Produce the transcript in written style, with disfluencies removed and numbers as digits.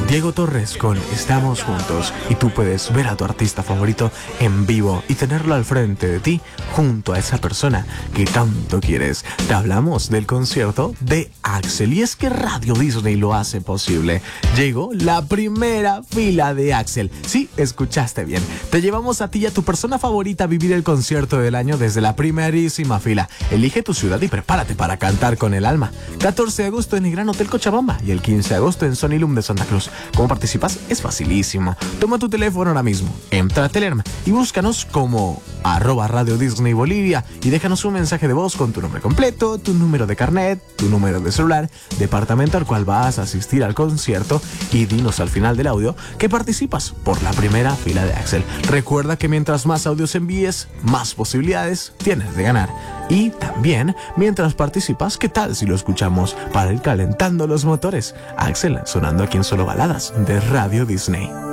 Diego Torres con Estamos Juntos, y tú puedes ver a tu artista favorito en vivo y tenerlo al frente de ti junto a esa persona que tanto quieres. Te hablamos del concierto de Axel, y es que Radio Disney lo hace posible. Llegó la primera fila de Axel. Sí, escuchaste bien. Te llevamos a ti y a tu persona favorita a vivir el concierto del año desde la primerísima fila. Elige tu ciudad y prepárate para cantar con el alma. 14 de agosto en el Gran Hotel Cochabamba y el 15 de agosto en Sonilum de Santa Cruz. ¿Cómo participas? Es facilísimo. Toma tu teléfono ahora mismo, entra a Telerm y búscanos como @Radio Disney Bolivia y déjanos un mensaje de voz con tu nombre completo, tu número de carnet, tu número de celular, departamento al cual vas a asistir al concierto, y dinos al final del audio que participas por la primera fila de Axel. Recuerda que mientras más audios envíes, más posibilidades tienes de ganar. Y también, mientras participas, ¿qué tal si lo escuchamos para ir calentando los motores? Axel sonando aquí en Solo Baladas de Radio Disney.